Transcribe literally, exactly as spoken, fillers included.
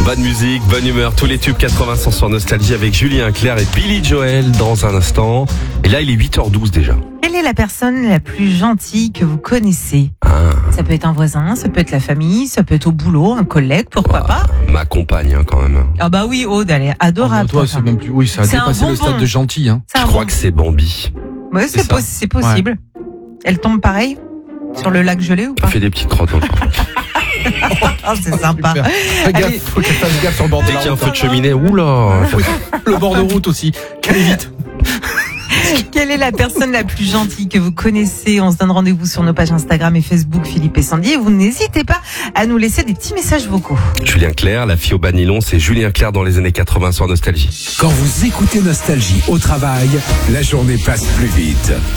Bonne musique, bonne humeur, tous les tubes quatre-vingts sont sur Nostalgie avec Julien Clerc et Billy Joel dans un instant. Et là, il est huit heures douze déjà. Quelle est la personne la plus gentille que vous connaissez ? Ah. Ça peut être un voisin, ça peut être la famille, ça peut être au boulot, un collègue, pourquoi Ah, pas ? Ma compagne hein, quand même. Ah bah oui, Aude, elle est adorable. Ah, toi, ta c'est femme. même plus. Oui, ça a C'est un dépassé le bonbon. stade de gentil. Hein. C'est Je un crois bon- que c'est Bambi. Ouais, c'est, c'est ça. possi- c'est possible. Elle tombe pareil sur le lac gelé ou Elle pas ? fait des petites crottes dans le parfum. Ah, c'est sympa. Super. Fais Allez. gaffe, faut qu'elle fasse gaffe sur le bord de Dès la qu'il y a un route. feu de cheminée, oula. Oui, le bord de route aussi. Qu'elle est vite. Quelle est la personne la plus gentille que vous connaissez ? On se donne rendez-vous sur nos pages Instagram et Facebook Philippe et Sandy. Et vous n'hésitez pas à nous laisser des petits messages vocaux. Julien Clerc, la fille au banilon, c'est Julien Clerc dans les années quatre-vingts sur Nostalgie. Quand vous écoutez Nostalgie au travail, la journée passe plus vite.